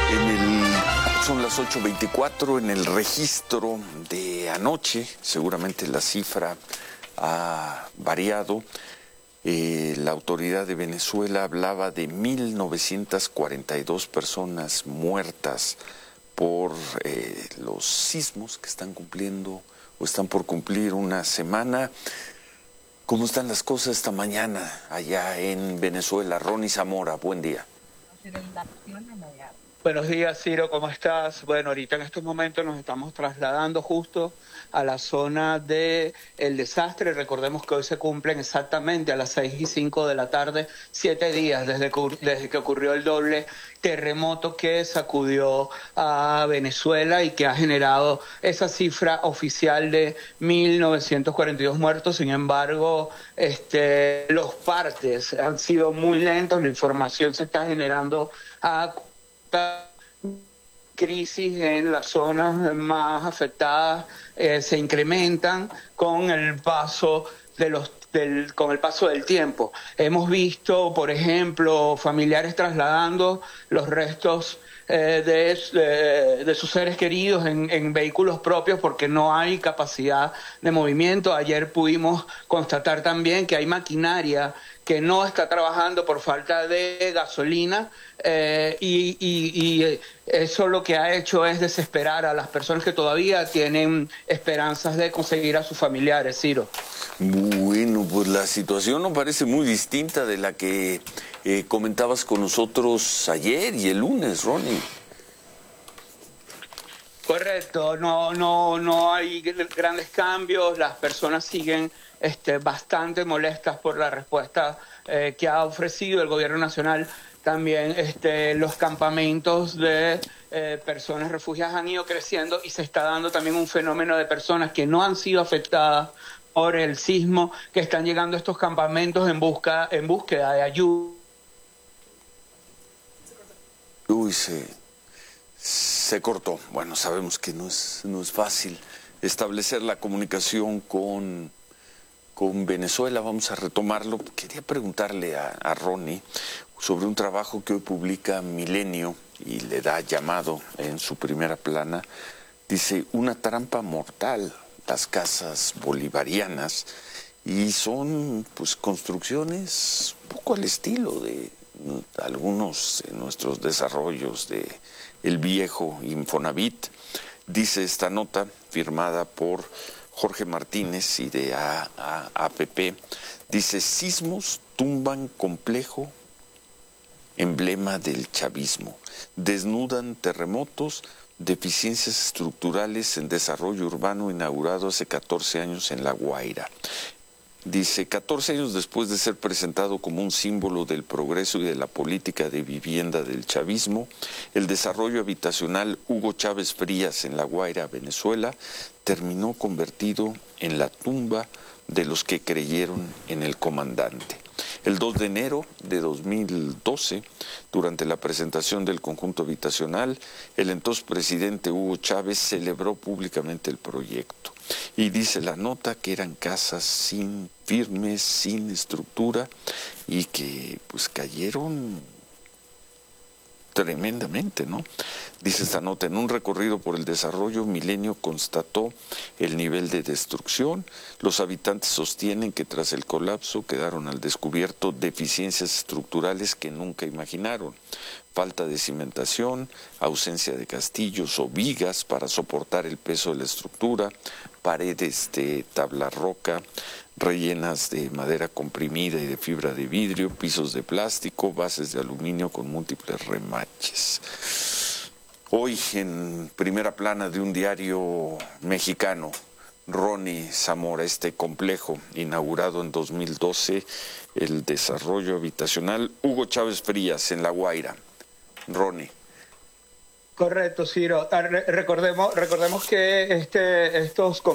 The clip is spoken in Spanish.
Son las 8:24 en el registro de anoche. Seguramente la cifra ha variado. La autoridad de Venezuela hablaba de 1,942 personas muertas por los sismos que están cumpliendo o están por cumplir una semana. ¿Cómo están las cosas esta mañana allá en Venezuela? Ronnie Zamora, buen día. Buenos días, Ciro, ¿cómo estás? Bueno, ahorita en estos momentos nos estamos trasladando justo a la zona del desastre. Recordemos que hoy se cumplen exactamente a las 6:05 de la tarde, 7 días desde que ocurrió el doble terremoto que sacudió a Venezuela y que ha generado esa cifra oficial de 1,942 muertos. Sin embargo, los partes han sido muy lentos, la información se está generando a crisis en las zonas más afectadas se incrementan con el paso del tiempo. Hemos visto, por ejemplo, familiares trasladando los restos de sus seres queridos en vehículos propios porque no hay capacidad de movimiento. Ayer pudimos constatar también que hay maquinaria que no está trabajando por falta de gasolina y eso lo que ha hecho es desesperar a las personas que todavía tienen esperanzas de conseguir a sus familiares, Ciro. Bueno, pues la situación no parece muy distinta de la que comentabas con nosotros ayer y el lunes, Ronnie. Correcto, no hay grandes cambios, las personas siguen bastante molestas por la respuesta que ha ofrecido el gobierno nacional. También los campamentos de personas refugiadas han ido creciendo y se está dando también un fenómeno de personas que no han sido afectadas por el sismo, que están llegando a estos campamentos en búsqueda de ayuda. Uy, se cortó. Bueno, sabemos que no es fácil establecer la comunicación con Venezuela. Vamos a retomarlo. Quería preguntarle a Ronnie sobre un trabajo que hoy publica Milenio y le da llamado en su primera plana. Dice, una trampa mortal, las casas bolivarianas, y son pues construcciones un poco al estilo de algunos de nuestros desarrollos de el viejo Infonavit. Dice esta nota firmada por Jorge Martínez y de APP, dice, sismos tumban complejo emblema del chavismo, desnudan terremotos, deficiencias estructurales en desarrollo urbano inaugurado hace 14 años en La Guaira. Dice, 14 años después de ser presentado como un símbolo del progreso y de la política de vivienda del chavismo, el desarrollo habitacional Hugo Chávez Frías en La Guaira, Venezuela, terminó convertido en la tumba de los que creyeron en el comandante. El 2 de enero de 2012, durante la presentación del conjunto habitacional, el entonces presidente Hugo Chávez celebró públicamente el proyecto. Y dice la nota que eran casas sin firmes, sin estructura y que pues cayeron tremendamente, ¿no? Dice esta nota, en un recorrido por el desarrollo, Milenio constató el nivel de destrucción. Los habitantes sostienen que tras el colapso quedaron al descubierto deficiencias estructurales que nunca imaginaron. Falta de cimentación, ausencia de castillos o vigas para soportar el peso de la estructura, paredes de tabla roca, rellenas de madera comprimida y de fibra de vidrio, pisos de plástico, bases de aluminio con múltiples remaches. Hoy en primera plana de un diario mexicano, Ronnie Zamora, este complejo inaugurado en 2012, el desarrollo habitacional Hugo Chávez Frías en La Guaira. Ronnie. Correcto, Ciro. Recordemos que estos